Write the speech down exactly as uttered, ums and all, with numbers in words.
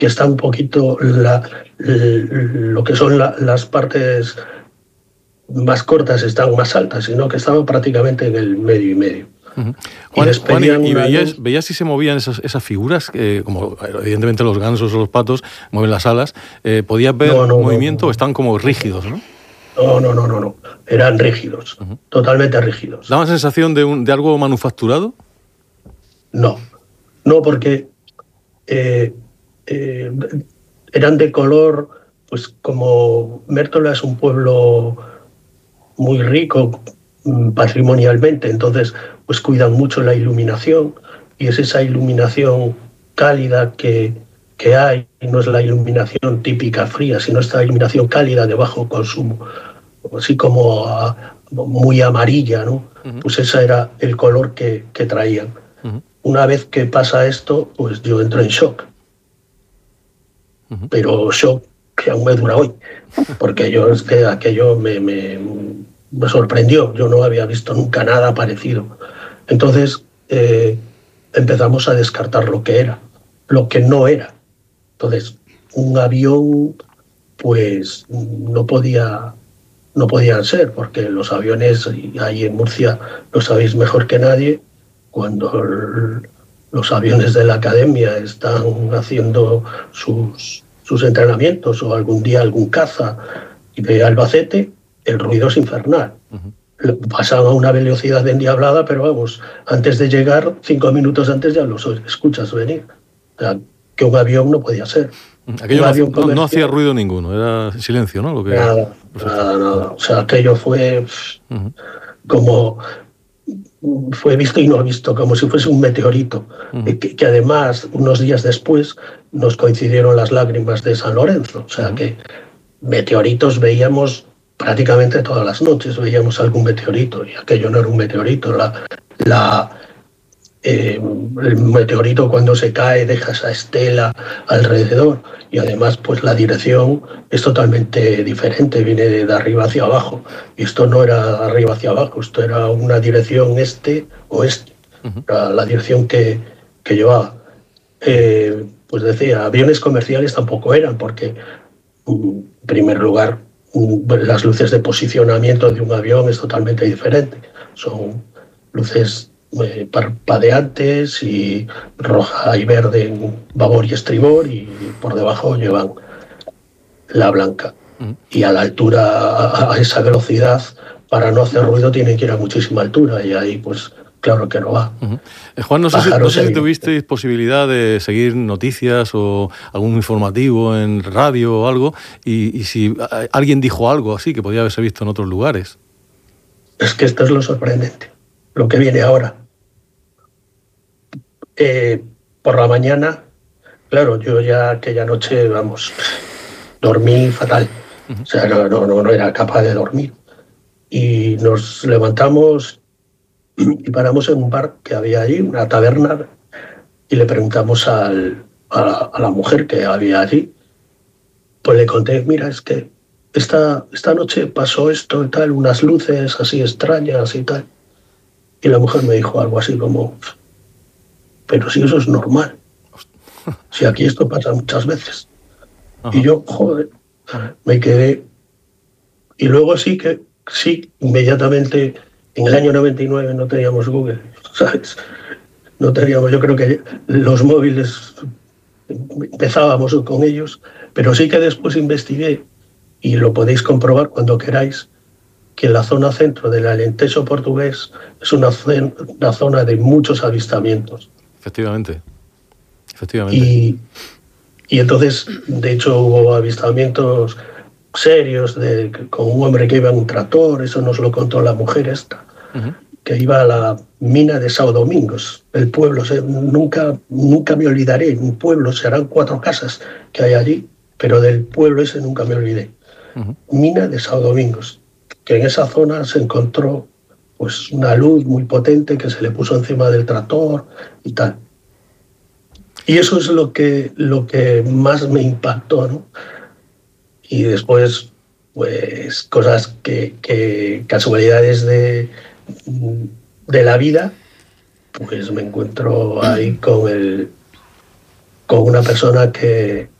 que está un poquito, la, lo que son la, las partes más cortas están más altas, sino que estaban prácticamente en el medio y medio. Uh-huh. Juan, y, Juan, y, y veías, veías si se movían esas, esas figuras, eh, como evidentemente los gansos o los patos mueven las alas, eh, ¿podías ver no, no, movimiento no, no. o están como rígidos, no? No, no, no, no, no. Eran rígidos, uh-huh. Totalmente rígidos. ¿Daba sensación de, un, de algo manufacturado? No, no, porque eh, eh, eran de color, pues como Mértola es un pueblo muy rico patrimonialmente, entonces pues cuidan mucho la iluminación, y es esa iluminación cálida que, que hay, no es la iluminación típica fría, sino esta iluminación cálida de bajo consumo, así como a, muy amarilla, ¿no? Uh-huh. Pues ese era el color que, que traían. Uh-huh. Una vez que pasa esto, pues yo entro en shock. Uh-huh. Pero shock que aún me dura hoy, porque yo es que aquello me, me, me sorprendió. Yo no había visto nunca nada parecido. Entonces eh, empezamos a descartar lo que era, lo que no era. Entonces, un avión, pues no podía, no podían ser, porque los aviones, ahí en Murcia lo sabéis mejor que nadie, cuando el, los aviones de la academia están haciendo sus, sus entrenamientos, o algún día algún caza de Albacete, el ruido es infernal. Uh-huh. Pasan a una velocidad endiablada, pero vamos, antes de llegar, cinco minutos antes ya los escuchas venir. O sea, que un avión no podía ser. Aquello no, avión no, no hacía ruido ninguno, era silencio, ¿no? Lo que... Nada, nada, nada. O sea, aquello fue uh-huh. como... fue visto y no visto, como si fuese un meteorito, uh-huh. que, que además, unos días después, nos coincidieron las lágrimas de San Lorenzo. O sea, uh-huh. que meteoritos veíamos prácticamente todas las noches, veíamos algún meteorito, y aquello no era un meteorito. La, la, eh, el meteorito, cuando se cae, deja esa estela alrededor, y además pues la dirección es totalmente diferente, viene de arriba hacia abajo, y esto no era de arriba hacia abajo, esto era una dirección este-oeste, uh-huh. Era la dirección que, que llevaba. Eh, pues decía, aviones comerciales tampoco eran, porque en primer lugar las luces de posicionamiento de un avión es totalmente diferente, son luces eh, parpadeantes y roja y verde en babor y estribor, y por debajo llevan la blanca. Uh-huh. Y a la altura, a, a esa velocidad, para no hacer ruido tienen que ir a muchísima altura, y ahí pues claro que no va. Uh-huh. Eh, Juan, no sé, si, no sé si tuvisteis posibilidad de seguir noticias o algún informativo en radio o algo, y, y si alguien dijo algo así que podía haberse visto en otros lugares. Es que esto es lo sorprendente, lo que viene ahora. Eh, por la mañana, claro, yo ya aquella noche, vamos, dormí fatal. Uh-huh. O sea, no, no, no era capaz de dormir. Y nos levantamos y paramos en un bar que había allí, una taberna, y le preguntamos al, a, la, a la mujer que había allí. Pues le conté, mira, es que esta, esta noche pasó esto y tal, unas luces así extrañas y tal. Y la mujer me dijo algo así como, pero si eso es normal, si aquí esto pasa muchas veces. Ajá. Y yo, joder, me quedé. Y luego sí que, sí, inmediatamente, en el año noventa y nueve no teníamos Google, ¿sabes? No teníamos, yo creo que los móviles, empezábamos con ellos, pero sí que después investigué, y lo podéis comprobar cuando queráis, que la zona centro del Alentejo portugués es una, una zona de muchos avistamientos. Efectivamente, efectivamente. Y, y entonces, de hecho, hubo avistamientos serios de, con un hombre que iba en un tractor, eso nos lo contó la mujer esta, uh-huh. que iba a la mina de São Domingos, el pueblo, se, nunca, nunca me olvidaré, un pueblo, serán cuatro casas que hay allí, pero del pueblo ese nunca me olvidé. Uh-huh. Mina de São Domingos, que en esa zona se encontró pues una luz muy potente que se le puso encima del tractor y tal. Y eso es lo que, lo que más me impactó, ¿no? Y después, pues, cosas que, que casualidades de, de la vida, pues me encuentro ahí con el, con una persona que,